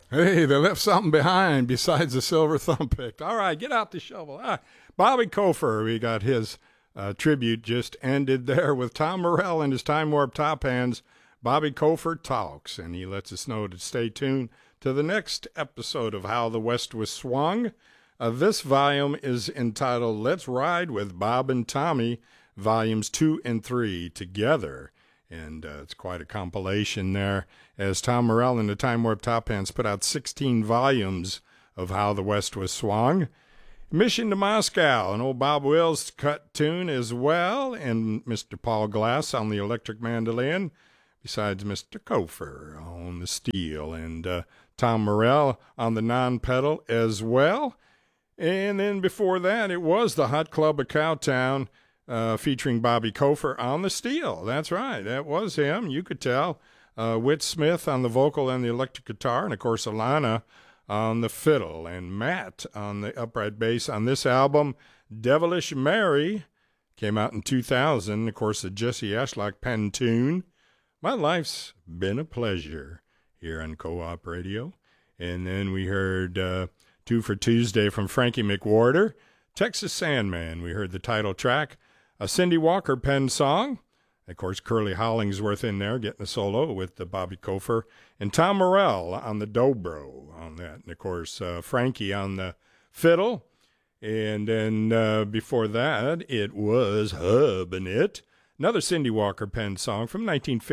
Hey, they left something behind besides the silver thumb pick. All right, get out the shovel. Bobby Kofer, we got his tribute just ended there with Tom Morell and his Time Warp Top Hands. Bobby Kofer talks, and he lets us know to stay tuned to the next episode of How the West Was Swung. This volume is entitled Let's Ride with Bob and Tommy, volumes 2 and 3 together. And it's quite a compilation there, as Tom Morell and the Time Warp Top Hands put out 16 volumes of How the West Was Swung. Mission to Moscow, an old Bob Wills cut tune as well, and Mr. Paul Glass on the electric mandolin, besides Mr. Kofer on the steel, and Tom Morell on the non-pedal as well. And then before that, it was the Hot Club of Cowtown, featuring Bobby Kofer on the steel. That's right, that was him. You could tell. Whit Smith on the vocal and the electric guitar, and of course Alana on the fiddle, and Matt on the upright bass on this album. Devilish Mary came out in 2000. Of course, the Jesse Ashlock pen tune. My Life's Been a Pleasure here on Co-op Radio. And then we heard Two for Tuesday from Frankie McWhorter. Texas Sandman, we heard the title track. A Cindy Walker pen song. Of course, Curly Hollingsworth in there getting a solo with the Bobby Kofer. And Tom Morell on the dobro on that. And, of course, Frankie on the fiddle. And then before that, it was Hubbin' It. Another Cindy Walker pen song from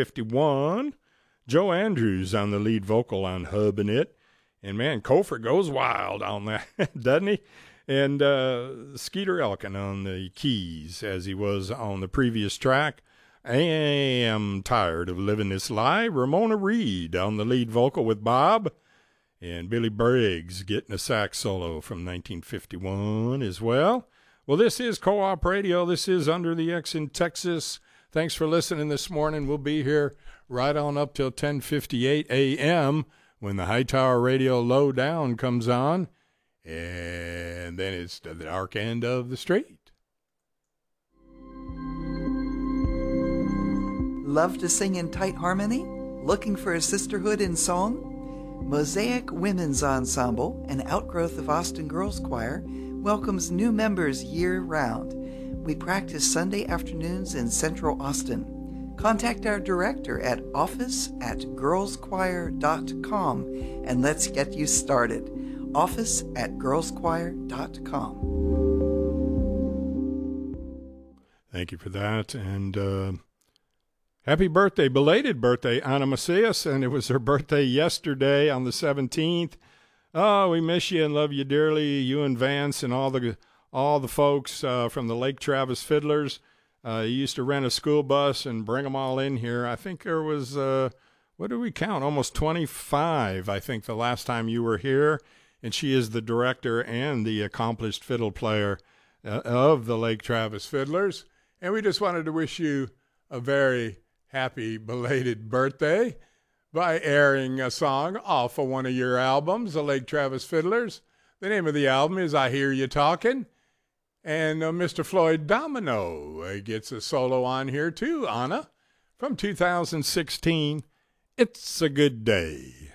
1951. Joe Andrews on the lead vocal on Hubbin' It. And, man, Kofer goes wild on that, doesn't he? And Skeeter Elkin on the keys, as he was on the previous track. I Am Tired of Living This Lie. Ramona Reed on the lead vocal with Bob. And Billy Briggs getting a sax solo from 1951 as well. Well, this is Co-op Radio. This is Under the X in Texas. Thanks for listening this morning. We'll be here right on up till 10:58 a.m. when the Hightower Radio Lowdown comes on. And then it's the dark end of the street. Love to sing in tight harmony? Looking for a sisterhood in song? Mosaic Women's Ensemble, an outgrowth of Austin Girls Choir, welcomes new members year-round. We practice Sunday afternoons in Central Austin. Contact our director at office@girlschoir.com and let's get you started. office@girlschoir.com. Thank you for that. And happy birthday, belated birthday, Anna Macias. And it was her birthday yesterday on the 17th. Oh, we miss you and love you dearly, you and Vance and all the folks from the Lake Travis Fiddlers. You used to rent a school bus and bring them all in here. I think there was, what did we count? Almost 25, I think, the last time you were here. And she is the director and the accomplished fiddle player of the Lake Travis Fiddlers. And we just wanted to wish you a very happy belated birthday by airing a song off of one of your albums, the Lake Travis Fiddlers. The name of the album is I Hear You Talkin'. And Mr. Floyd Domino gets a solo on here too, Anna, from 2016. It's a Good Day.